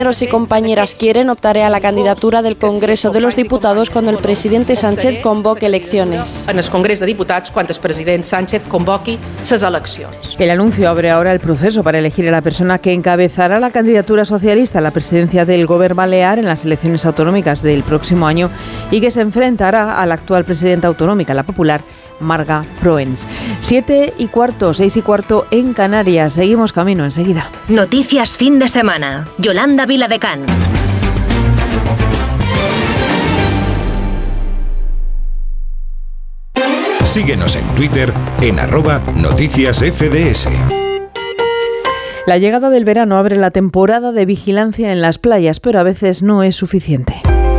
y compañeras quieren, optaré a la candidatura del Congreso de los Diputados cuando el presidente Sánchez convoque elecciones. En el Congreso de Diputados, cuando el presidente Sánchez convoque esas elecciones. El anuncio abre ahora el proceso para elegir a la persona que encabezará la candidatura socialista a la presidencia del Govern Balear en las elecciones autonómicas del próximo año y que se enfrentará a la actual presidenta autonómica, la popular Marga Proens. 7:15, 6:15 en Canarias. Seguimos camino enseguida. Noticias fin de semana. Yolanda Viladecans. Síguenos en Twitter en @noticiasfds. La llegada del verano abre la temporada de vigilancia en las playas, pero a veces no es suficiente.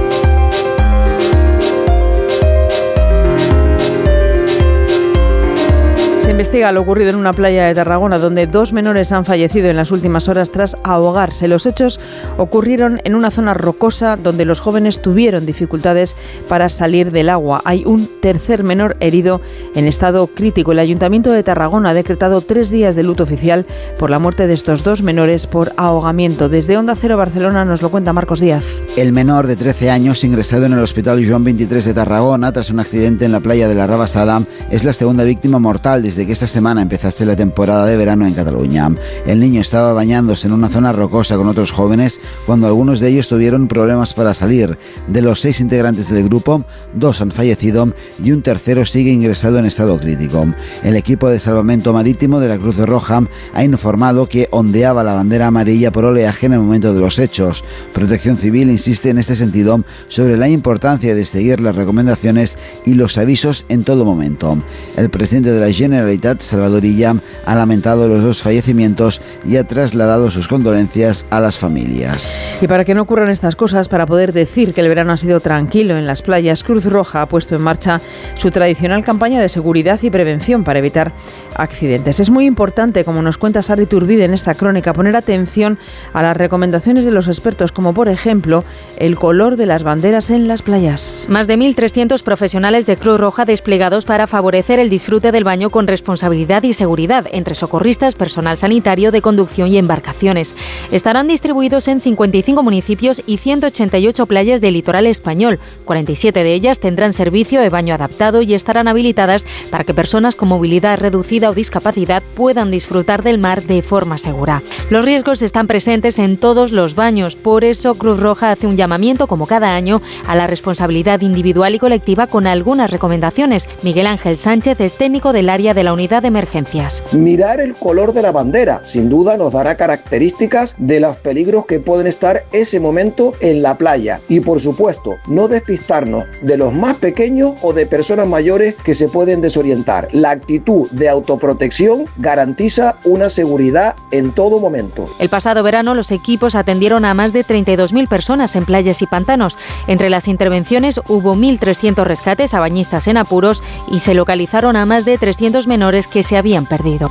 Se investiga lo ocurrido en una playa de Tarragona, donde 2 menores han fallecido en las últimas horas tras ahogarse. Los hechos ocurrieron en una zona rocosa donde los jóvenes tuvieron dificultades para salir del agua. Hay un tercer menor herido en estado crítico. El Ayuntamiento de Tarragona ha decretado 3 días de luto oficial por la muerte de estos 2 menores por ahogamiento. Desde Onda Cero Barcelona nos lo cuenta Marcos Díaz. El menor de 13 años, ingresado en el Hospital Joan 23 de Tarragona tras un accidente en la playa de la Rabassada, es la segunda víctima mortal desde que esta semana empezase la temporada de verano en Cataluña. El niño estaba bañándose en una zona rocosa con otros jóvenes cuando algunos de ellos tuvieron problemas para salir. De los 6 integrantes del grupo, 2 han fallecido y un tercero sigue ingresado en estado crítico. El equipo de salvamento marítimo de la Cruz Roja ha informado que ondeaba la bandera amarilla por oleaje en el momento de los hechos. Protección Civil insiste en este sentido sobre la importancia de seguir las recomendaciones y los avisos en todo momento. El presidente de la Generalitat, Salvador Illa, ha lamentado los 2 fallecimientos y ha trasladado sus condolencias a las familias. Y para que no ocurran estas cosas, para poder decir que el verano ha sido tranquilo en las playas, Cruz Roja ha puesto en marcha su tradicional campaña de seguridad y prevención para evitar accidentes. Es muy importante, como nos cuenta Sara Iturbide en esta crónica, poner atención a las recomendaciones de los expertos, como por ejemplo el color de las banderas en las playas. Más de 1.300 profesionales de Cruz Roja desplegados para favorecer el disfrute del baño con responsabilidad y seguridad, entre socorristas, personal sanitario de conducción y embarcaciones. Estarán distribuidos en 55 municipios y 188 playas del litoral español. 47 de ellas tendrán servicio de baño adaptado y estarán habilitadas para que personas con movilidad reducida o discapacidad puedan disfrutar del mar de forma segura. Los riesgos están presentes en todos los baños, por eso Cruz Roja hace un llamamiento, como cada año, a la responsabilidad individual y colectiva con algunas recomendaciones. Miguel Ángel Sánchez es técnico del área de la unidad de emergencias. Mirar el color de la bandera, sin duda nos dará características de los peligros que pueden estar ese momento en la playa. Y por supuesto, no despistarnos de los más pequeños o de personas mayores que se pueden desorientar. La actitud de autoprotección garantiza una seguridad en todo momento. El pasado verano los equipos atendieron a más de 32.000 personas en playas y pantanos. Entre las intervenciones hubo 1.300 rescates a bañistas en apuros y se localizaron a más de 300 menores que se habían perdido.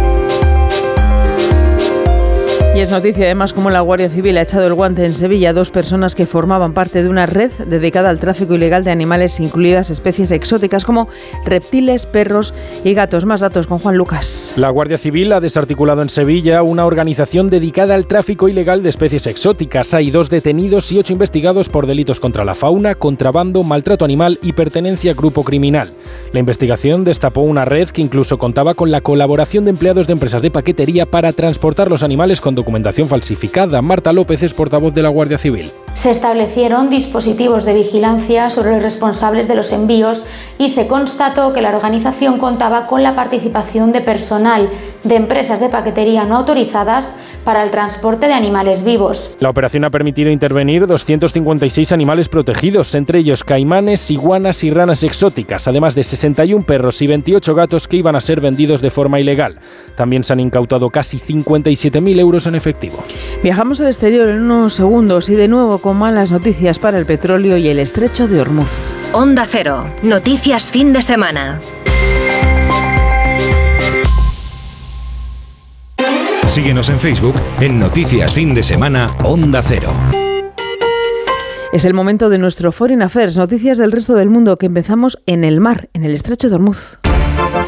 Y es noticia además como la Guardia Civil ha echado el guante en Sevilla a 2 personas que formaban parte de una red dedicada al tráfico ilegal de animales, incluidas especies exóticas como reptiles, perros y gatos. Más datos con Juan Lucas. La Guardia Civil ha desarticulado en Sevilla una organización dedicada al tráfico ilegal de especies exóticas. Hay 2 detenidos y 8 investigados por delitos contra la fauna, contrabando, maltrato animal y pertenencia a grupo criminal. La investigación destapó una red que incluso contaba con la colaboración de empleados de empresas de paquetería para transportar los animales con documentación falsificada. Marta López es portavoz de la Guardia Civil. Se establecieron dispositivos de vigilancia sobre los responsables de los envíos y se constató que la organización contaba con la participación de personal de empresas de paquetería no autorizadas para el transporte de animales vivos. La operación ha permitido intervenir 256 animales protegidos, entre ellos caimanes, iguanas y ranas exóticas, además de 61 perros y 28 gatos que iban a ser vendidos de forma ilegal. También se han incautado casi 57.000 euros en efectivo. Viajamos al exterior en unos segundos y de nuevo con malas noticias para el petróleo y el estrecho de Hormuz. Onda Cero, noticias fin de semana. Síguenos en Facebook en Noticias Fin de Semana Onda Cero. Es el momento de nuestro Foreign Affairs, noticias del resto del mundo que empezamos en el mar, en el estrecho de Hormuz.